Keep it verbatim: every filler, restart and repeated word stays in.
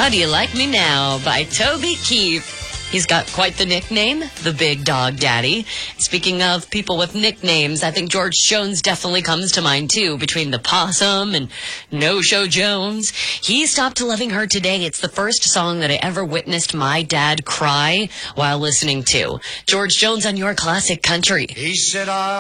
How Do You Like Me Now by Toby Keith. He's got quite the nickname, the Big Dog Daddy. Speaking of people with nicknames, I think George Jones definitely comes to mind too, between the Possum and No-Show Jones. He Stopped Loving Her Today. It's the first song that I ever witnessed my dad cry while listening to. George Jones on Your Classic Country. He said, I